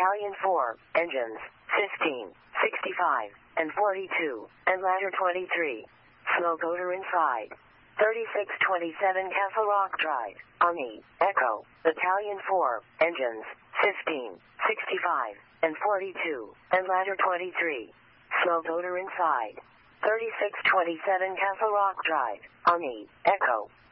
Battalion 4, engines, 15, 65, and 42, and ladder 23. Smoke odor inside. 3627 Castle Rock Drive, Army, Echo, Battalion 4, engines, 15, 65, and 42, and ladder 23. Smoke odor inside. 3627 Castle Rock Drive, Army, Echo,